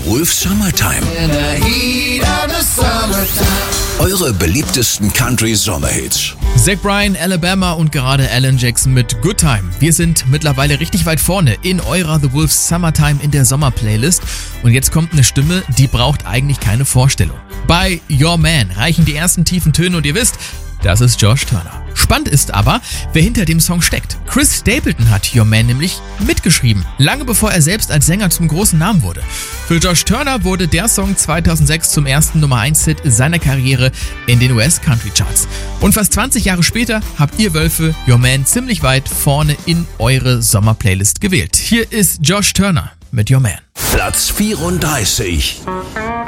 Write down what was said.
Wolf Summertime. Eure beliebtesten Country-Sommerhits. Zach Bryan, Alabama und gerade Alan Jackson mit Good Time. Wir sind mittlerweile richtig weit vorne in eurer The Wolf Summertime in der Sommerplaylist. Und jetzt kommt eine Stimme, die braucht eigentlich keine Vorstellung. Bei Your Man reichen die ersten tiefen Töne und ihr wisst, das ist Josh Turner. Spannend ist aber, wer hinter dem Song steckt. Chris Stapleton hat Your Man nämlich mitgeschrieben, lange bevor er selbst als Sänger zum großen Namen wurde. Für Josh Turner wurde der Song 2006 zum ersten Nummer-1-Hit seiner Karriere in den US-Country-Charts. Und fast 20 Jahre später habt ihr Wölfe Your Man ziemlich weit vorne in eure Sommerplaylist gewählt. Hier ist Josh Turner mit Your Man. Platz 34.